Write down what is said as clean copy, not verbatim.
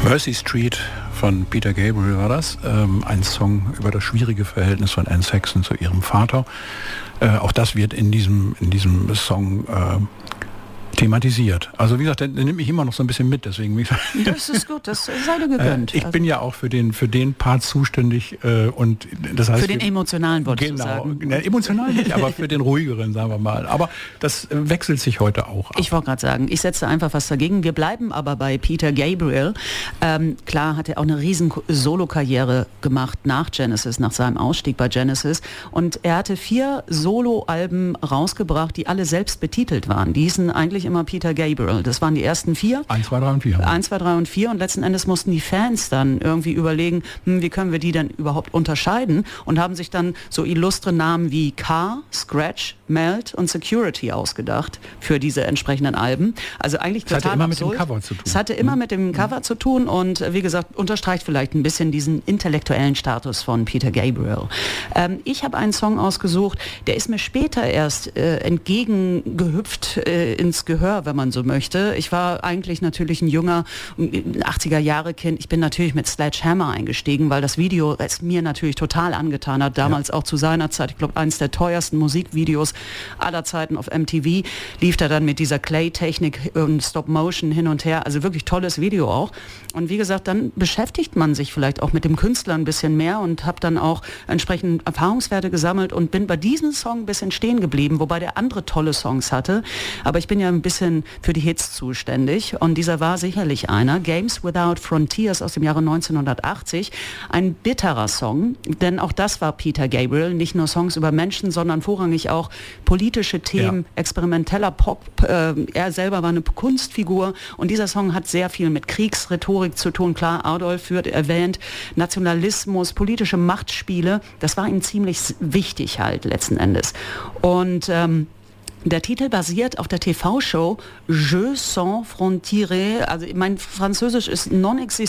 Mercy Street von Peter Gabriel war das. Ein Song über das schwierige Verhältnis von Anne Saxon zu ihrem Vater. Auch das wird in diesem Song thematisiert. Also wie gesagt, der nimmt mich immer noch so ein bisschen mit, deswegen. Wie gesagt, das ist gut, das sei dir gegönnt. Ich bin ja auch für den Part zuständig und das heißt... Für den emotionalen, wollte ich sagen. Genau, emotional nicht, aber für den ruhigeren, sagen wir mal. Aber das wechselt sich heute auch ab. Ich wollte gerade sagen, ich setze einfach was dagegen. Wir bleiben aber bei Peter Gabriel. Klar hat er auch eine riesen Solo-Karriere gemacht nach Genesis, nach seinem Ausstieg bei Genesis. Und er hatte 4 Solo-Alben rausgebracht, die alle selbst betitelt waren. Die hießen eigentlich immer Peter Gabriel. Das waren die ersten 4. 1, 2, 3 und 4. 1, 2, 3 und 4. Und letzten Endes mussten die Fans dann irgendwie überlegen, wie können wir die denn überhaupt unterscheiden? Und haben sich dann so illustre Namen wie Car, Scratch, Melt und Security ausgedacht für diese entsprechenden Alben. Also eigentlich total absurd. Mit dem Cover zu tun. Es hatte immer mit dem Cover zu tun und wie gesagt, unterstreicht vielleicht ein bisschen diesen intellektuellen Status von Peter Gabriel. Ich habe einen Song ausgesucht, der ist mir später erst entgegengehüpft ins Gehör, wenn man so möchte. Ich war eigentlich natürlich ein junger 80er-Jahre-Kind. Ich bin natürlich mit Sledgehammer eingestiegen, weil das Video es mir natürlich total angetan hat. Damals auch zu seiner Zeit, ich glaube, eines der teuersten Musikvideos aller Zeiten auf MTV, lief er dann mit dieser Clay-Technik und Stop-Motion hin und her. Also wirklich tolles Video auch. Und wie gesagt, dann beschäftigt man sich vielleicht auch mit dem Künstler ein bisschen mehr und habe dann auch entsprechend Erfahrungswerte gesammelt und bin bei diesem Song ein bisschen stehen geblieben, wobei der andere tolle Songs hatte. Aber ich bin ja ein bisschen für die Hits zuständig und dieser war sicherlich einer. Games Without Frontiers aus dem Jahre 1980. Ein bitterer Song, denn auch das war Peter Gabriel. Nicht nur Songs über Menschen, sondern vorrangig auch politische Themen, experimenteller Pop. Er selber war eine Kunstfigur und dieser Song hat sehr viel mit Kriegsrhetorik zu tun. Klar, Adolf wird erwähnt, Nationalismus, politische Machtspiele, das war ihm ziemlich wichtig halt letzten Endes. Und der Titel basiert auf der TV-Show Je sans frontières, also mein Französisch ist non-existent.